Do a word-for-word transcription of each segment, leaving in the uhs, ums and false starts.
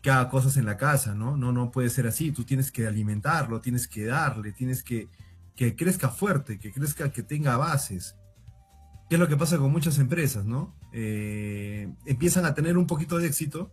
que haga cosas en la casa, ¿no? No, no puede ser así. Tú tienes que alimentarlo, tienes que darle, tienes que que crezca fuerte, que crezca, que tenga bases. ¿Qué es lo que pasa con muchas empresas, no? Eh, empiezan a tener un poquito de éxito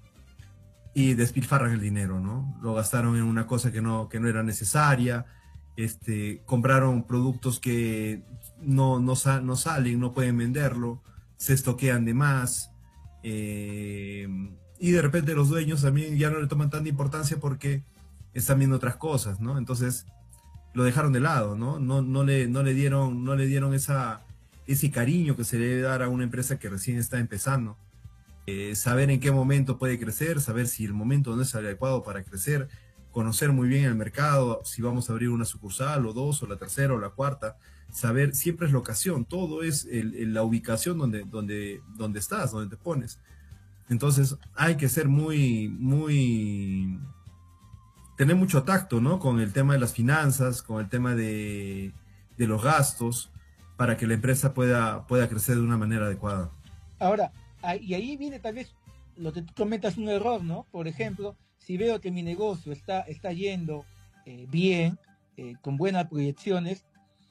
y despilfarran el dinero, ¿no? Lo gastaron en una cosa que no, que no era necesaria, este, compraron productos que no, no, sa no salen, no pueden venderlo, se estoquean de más, eh, y de repente los dueños también ya no le toman tanta importancia porque están viendo otras cosas, ¿no? Entonces lo dejaron de lado, ¿no? No, no, le, no le dieron, no le dieron esa, ese cariño que se le debe dar a una empresa que recién está empezando. Eh, saber en qué momento puede crecer, saber si el momento no es el adecuado para crecer, conocer muy bien el mercado, si vamos a abrir una sucursal o dos, o la tercera o la cuarta, saber, siempre es la ocasión, todo es el, el, la ubicación donde, donde, donde estás, donde te pones. Entonces hay que ser muy, muy, tener mucho tacto, ¿no? Con el tema de las finanzas, con el tema de, de los gastos, para que la empresa pueda, pueda crecer de una manera adecuada. Ahora, y ahí viene tal vez lo que tú comentas, un error, ¿no? Por ejemplo, si veo que mi negocio está, está yendo eh, bien, eh, con buenas proyecciones,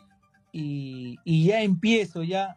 y, y ya empiezo ya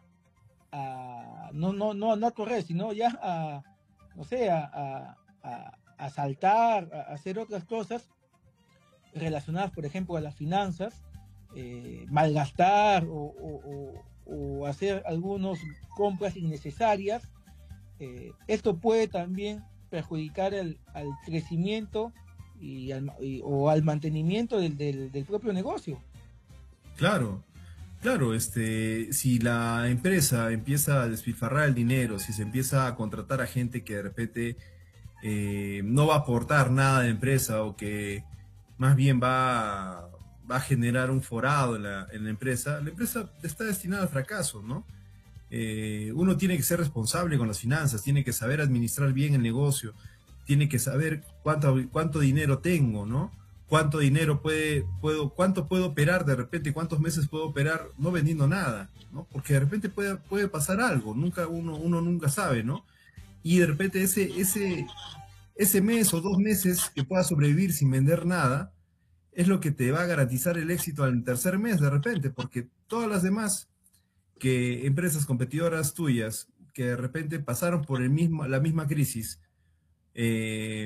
a, no, no, no, no a correr, sino ya a, no sé, a, a, a, a saltar, a hacer otras cosas relacionadas, por ejemplo, a las finanzas, eh, malgastar o, o, o, o hacer algunas compras innecesarias. Eh, esto puede también perjudicar el, al crecimiento y al, y, o al mantenimiento del, del, del propio negocio. Claro, claro, este, si la empresa empieza a despilfarrar el dinero, si se empieza a contratar a gente que de repente eh, no va a aportar nada de empresa o que más bien va a, va a generar un forado en la, en la empresa, la empresa está destinada al fracaso, ¿no? Eh, uno tiene que ser responsable con las finanzas, tiene que saber administrar bien el negocio, tiene que saber cuánto, cuánto dinero tengo, ¿no? Cuánto dinero puede, puedo, cuánto puedo operar de repente, cuántos meses puedo operar no vendiendo nada, ¿no? Porque de repente puede, puede pasar algo, nunca, uno, uno nunca sabe, ¿no? Y de repente ese, ese, ese mes o dos meses que pueda sobrevivir sin vender nada, es lo que te va a garantizar el éxito al tercer mes de repente, porque todas las demás que empresas competidoras tuyas que de repente pasaron por el mismo, la misma crisis, eh,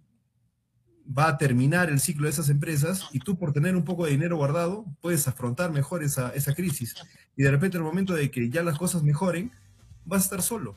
va a terminar el ciclo de esas empresas y tú por tener un poco de dinero guardado puedes afrontar mejor esa, esa crisis. Y de repente al momento de que ya las cosas mejoren, vas a estar solo.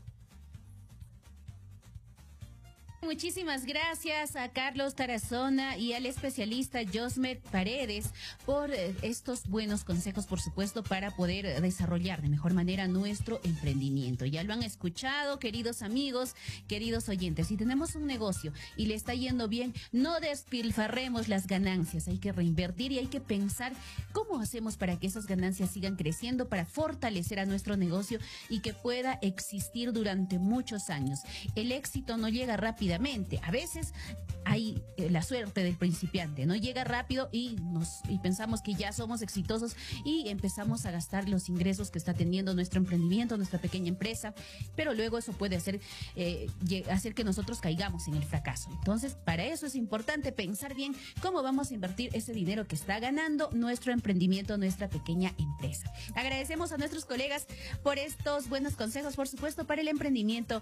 Muchísimas gracias a Carlos Tarazona y al especialista Josmer Paredes por estos buenos consejos, por supuesto, para poder desarrollar de mejor manera nuestro emprendimiento. Ya lo han escuchado, queridos amigos, queridos oyentes. Si tenemos un negocio y le está yendo bien, no despilfarremos las ganancias. Hay que reinvertir y hay que pensar cómo hacemos para que esas ganancias sigan creciendo, para fortalecer a nuestro negocio y que pueda existir durante muchos años. El éxito no llega rápidamente. A veces hay eh, la suerte del principiante, ¿no? Llega rápido y, nos, y pensamos que ya somos exitosos y empezamos a gastar los ingresos que está teniendo nuestro emprendimiento, nuestra pequeña empresa, pero luego eso puede hacer, eh, hacer que nosotros caigamos en el fracaso. Entonces, para eso es importante pensar bien cómo vamos a invertir ese dinero que está ganando nuestro emprendimiento, nuestra pequeña empresa. Agradecemos a nuestros colegas por estos buenos consejos, por supuesto, para el emprendimiento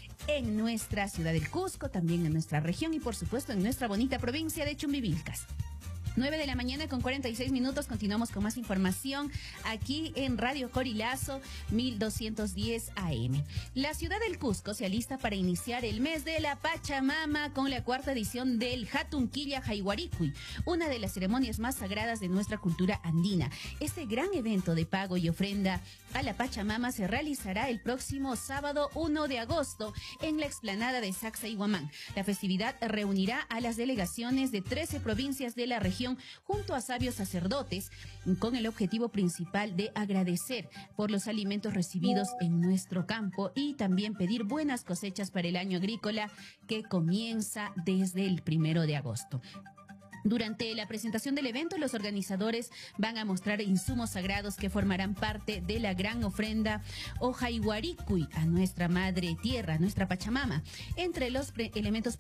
en nuestra ciudad del Cusco, también en nuestra región y por supuesto en nuestra bonita provincia de Chumbivilcas. nueve de la mañana con cuarenta y seis minutos, continuamos con más información aquí en Radio Corilazo mil doscientos diez A M. La ciudad del Cusco se alista para iniciar el mes de la Pachamama con la cuarta edición del Hatunquilla Jaiwaricui, una de las ceremonias más sagradas de nuestra cultura andina. Este gran evento de pago y ofrenda a la Pachamama se realizará el próximo sábado uno de agosto en la explanada de Sacsayhuamán y Huamán. La festividad reunirá a las delegaciones de trece provincias de la región junto a sabios sacerdotes con el objetivo principal de agradecer por los alimentos recibidos en nuestro campo y también pedir buenas cosechas para el año agrícola que comienza desde el primero de agosto. Durante la presentación del evento, los organizadores van a mostrar insumos sagrados que formarán parte de la gran ofrenda Ojaihuaricui a nuestra madre tierra, a nuestra Pachamama. Entre los elementos